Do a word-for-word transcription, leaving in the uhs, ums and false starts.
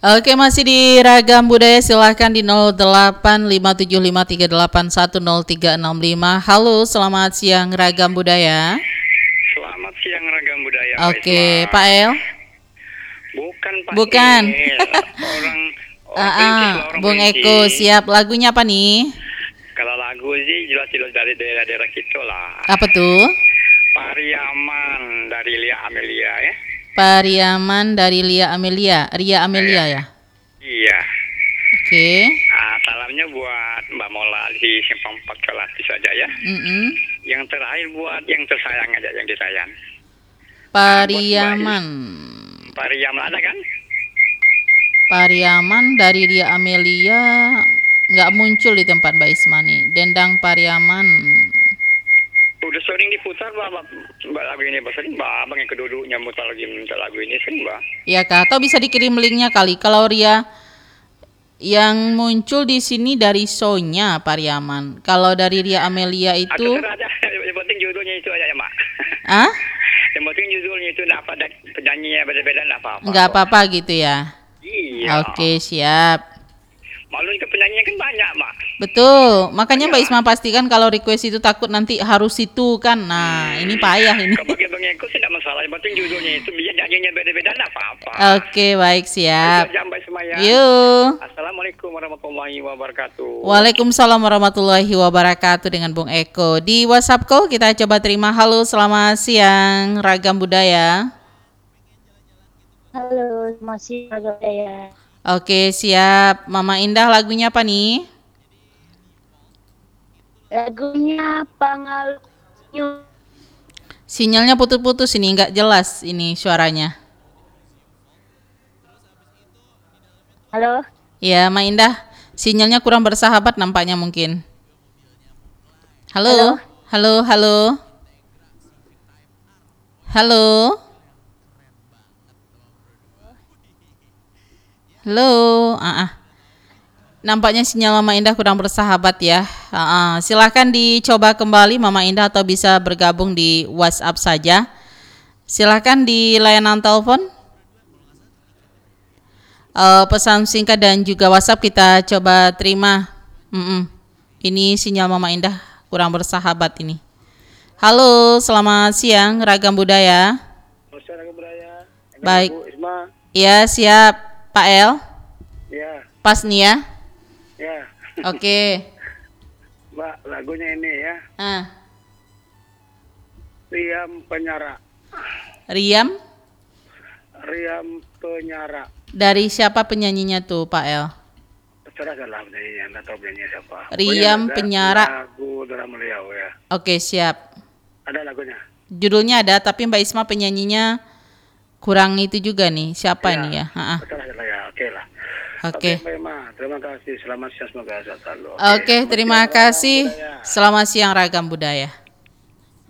Oke, masih di Ragam Budaya, silahkan di nol delapan lima tujuh lima tiga delapan satu nol tiga enam lima. Halo, selamat siang Ragam Budaya. Selamat siang Ragam Budaya. Oke, Pak El. Bukan Pak Bukan. El. Orang Ah, orang ah, Perintis lah, orang Bung Perintis. Eko, siap. Lagunya apa nih? Kalau lagu sih jelas-jelas dari daerah-daerah kita lah. Apa tuh? Pariaman dari Lia Amelia ya. Pariaman dari Lia Amelia, Ria Amelia ya. Iya. Oke. Nah, salamnya buat Mbak Mola di Simpang Empat Kelatis saja ya. Mm-mm. Yang terakhir buat yang tersayang aja, yang disayang. Pariaman. Pariaman ada kan? Pariaman dari Ria Amelia nggak muncul di tempat Mbak Ismani. Dendang Pariaman. Udah sering diputar Mbak, Mbak lagu ini, Mbak sering Mbak, abang yang keduduknya mutar lagi mutar lagu ini sering Mbak. Iya kak, atau bisa dikirim linknya kali. Kalau Ria yang muncul di sini dari Sonya Pariaman. Kalau dari Ria Amelia Atau itu, ada, yang penting judulnya itu aja ya Mbak. ah, Yang penting judulnya itu enggak apa, dan penyanyinya beda-beda enggak apa-apa. nggak apa-apa gitu ya. Iya. Oke, siap. Malu itu penyanyinya kan banyak Mbak. Betul, makanya Mbak Isma pastikan kalau request itu takut nanti harus itu kan. Nah, ini payah ini. Kalau pakai Bang Eko sih enggak masalah, yang penting judulnya itu biar nyanyinya beda-beda enggak apa-apa. Oke, baik, siap. Itu aja Mbak Ismaya. Yuk. Assalamualaikum warahmatullahi wabarakatuh. Waalaikumsalam warahmatullahi wabarakatuh dengan Bung Eko. Di WhatsApp call kita coba terima. Halo, selamat siang Ragam Budaya. Halo, masih Ragam Budaya. Oke, siap. Mama Indah, lagunya apa nih? Lagunya Pangalu. Sinyalnya putus-putus ini, nggak jelas ini suaranya. Halo, Ya, Ma Indah, sinyalnya kurang bersahabat nampaknya mungkin. Halo, halo, halo. Halo. Halo, ah, ah. Nampaknya sinyal Mama Indah kurang bersahabat ya. Ah, ah. Silahkan dicoba kembali Mama Indah atau bisa bergabung di WhatsApp saja. Silahkan di layanan telepon. Uh, pesan singkat dan juga WhatsApp kita coba terima. Mm-mm. Ini sinyal Mama Indah kurang bersahabat ini. Halo, selamat siang Ragam Budaya. Selamat siang Ragam Budaya. Baik. Bu Isma. Iya, siap. Pak El, Ya, pas nih ya. ya. Oke. Mbak, lagunya ini ya. Ah, Riam Penyara. Riam, Riam Penyara. dari siapa penyanyinya tuh Pak El? Terserah salah penyanyinya, nggak tahu penyanyinya siapa. Riam Pokoknya ada Penyara. Lagu dalam beliau ya. Oke, siap. Ada lagunya. Judulnya ada, tapi Mbak Isma penyanyinya kurang itu juga nih. Siapa Ya, nih ya? Ah, ah. terserah salah ya. Oke lah. Oke. Mbak Emma, terima kasih. Selamat siang, semoga sehat selalu. Oke, selamat terima siang, Ragam kasih. Budaya. Selamat siang Ragam Budaya.